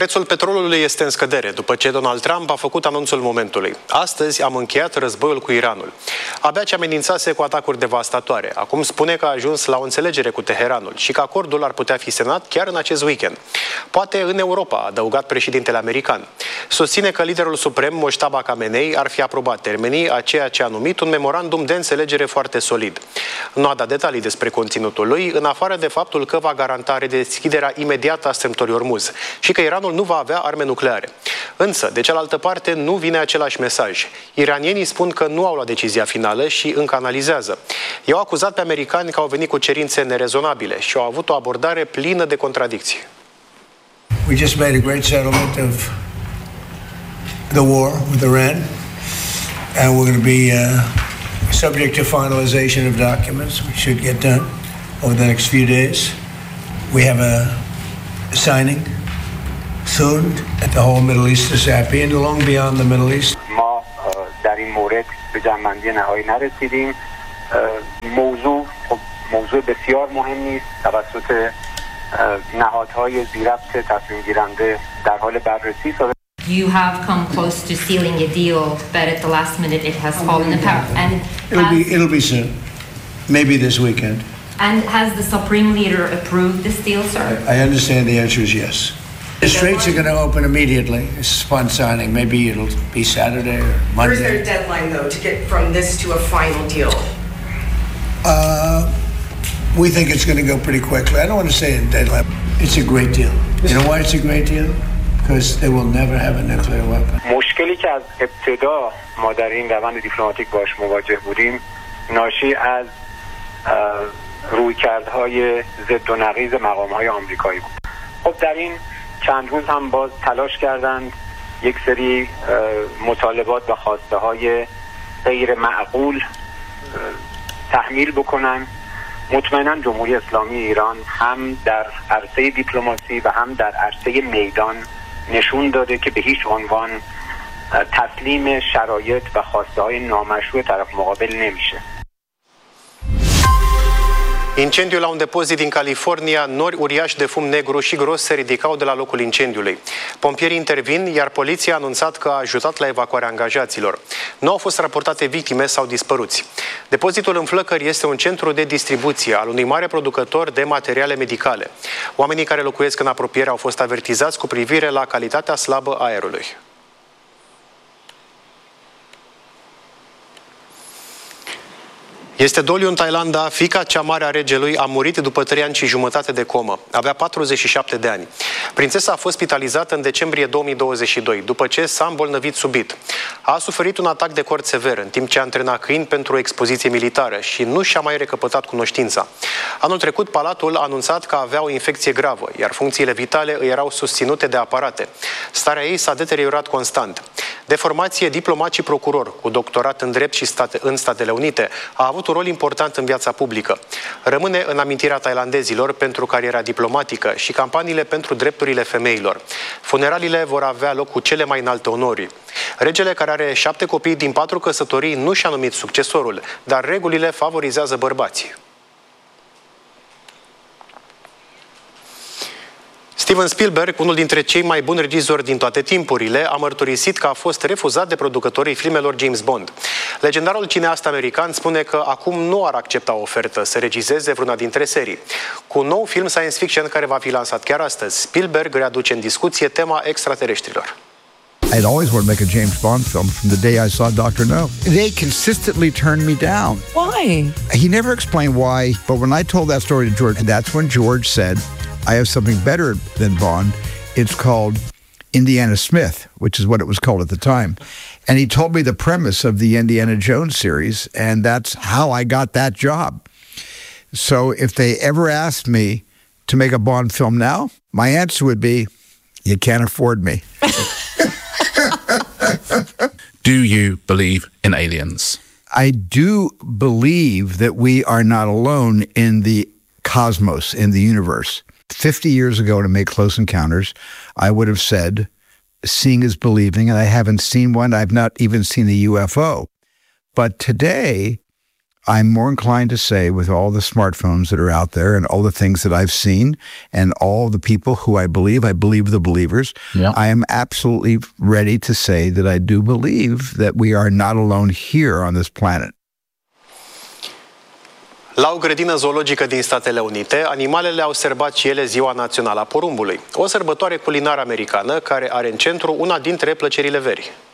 Prețul petrolului este în scădere după ce Donald Trump a făcut anunțul momentului. Astăzi am încheiat războiul cu Iranul. Abia ce amenințase cu atacuri devastatoare. Acum spune că a ajuns la o înțelegere cu Teheranul și că acordul ar putea fi semnat chiar în acest weekend. Poate în Europa, a adăugat președintele american. Susține că liderul suprem, Mojtaba Khamenei, ar fi aprobat termenii a ceea ce a numit un memorandum de înțelegere foarte solid. Nu a dat detalii despre conținutul lui, în afară de faptul că va garanta redeschiderea imediată a strâmtorii Ormuz și că Iranul nu va avea arme nucleare. Însă, de cealaltă parte, nu vine același mesaj. Iranienii spun că nu au luat decizia finală și încă analizează. I-au acuzat pe americani că au venit cu cerințe nerezonabile și au avut o abordare plină de contradicții. We just made a great settlement of the war with Iran, and we're going to be subject to finalization of documents, which should get done over the next few days. We have a signing soon at the whole Middle East is happy and long beyond the Middle East. ما در این مورد به جمع‌بندی نهایی نرسیدیم. موضوع بسیار مهمی است توسط نهادهای ذی‌ربط تصمیم گیرنده در حال بررسی است. You have come close to sealing a deal, but at the last minute it has fallen apart. And it'll be soon, maybe this weekend. And has the Supreme Leader approved this deal, sir? I understand the answer is yes. The straits are going to open immediately. It's upon signing. Maybe it'll be Saturday or Monday. Where's their deadline, though, to get from this to a final deal? We think it's going to go pretty quickly. I don't want to say a deadline. It's a great deal. You know why it's a great deal? Because they will never have a nuclear weapon. مشکلی که از ابتدا ما در این روند دیپلماتیک باش مواجه بودیم ناشی از رویکردهای ضد و نقیض مقام‌های آمریکایی بود. خب در این چند روز هم باز تلاش کردند یک سری مطالبات و خواسته های غیر معقول تحمیل بکنن. مطمئنا جمهوری اسلامی ایران هم در عرصه دیپلماسی و هم در عرصه میدان نشون داده که به هیچ عنوان تسلیم شرایط و خواسته های نامشروع طرف مقابل نمیشه. Incendiul la un depozit din California, nori uriași de fum negru și gros se ridicau de la locul incendiului. Pompierii intervin, iar poliția a anunțat că a ajutat la evacuarea angajaților. Nu au fost raportate victime sau dispăruți. Depozitul în flăcări este un centru de distribuție al unui mare producător de materiale medicale. Oamenii care locuiesc în apropiere au fost avertizați cu privire la calitatea slabă a aerului. Este doliu în Thailanda, fiica cea mare a regelui a murit după 3 ani și jumătate de comă. Avea 47 de ani. Prințesa a fost spitalizată în decembrie 2022, după ce s-a îmbolnăvit subit. A suferit un atac de cord sever, în timp ce antrena câini pentru o expoziție militară și nu și-a mai recăpătat cunoștința. Anul trecut, palatul a anunțat că avea o infecție gravă, iar funcțiile vitale îi erau susținute de aparate. Starea ei s-a deteriorat constant. De formație, diplomat și procuror, cu doctorat în drept și în Statele Unite, a avut un rol important în viața publică. Rămâne în amintirea tailandezilor pentru cariera diplomatică și campaniile pentru drepturile femeilor. Funeraliile vor avea loc cu cele mai înalte onori. Regele, care are 7 copii din 4 căsătorii, nu și-a numit succesorul, dar regulile favorizează bărbații. Steven Spielberg, unul dintre cei mai buni regizori din toate timpurile, a mărturisit că a fost refuzat de producătorii filmelor James Bond. Legendarul cineast american spune că acum nu ar accepta o ofertă să regizeze vreuna dintre serii. Cu un nou film science fiction care va fi lansat chiar astăzi, Spielberg readuce în discuție tema extraterestrilor. I'd always wanted to make a James Bond film from the day I saw Dr. No. They consistently turned me down. Why? He never explained why, but when I told that story to George, and that's when George said, I have something better than Bond. It's called Indiana Smith, which is what it was called at the time. And he told me the premise of the Indiana Jones series, and that's how I got that job. So if they ever asked me to make a Bond film now, my answer would be, you can't afford me. Do you believe in aliens? I do believe that we are not alone in the cosmos, in the universe. 50 years ago, to make Close Encounters, I would have said, seeing is believing, and I haven't seen one. I've not even seen a UFO. But today, I'm more inclined to say, with all the smartphones that are out there and all the things that I've seen and all the people who I believe the believers, I am absolutely ready to say that I do believe that we are not alone here on this planet. La o grădină zoologică din Statele Unite, animalele au sărbat și ele Ziua Națională a Porumbului, o sărbătoare culinară americană care are în centru una dintre plăcerile verii.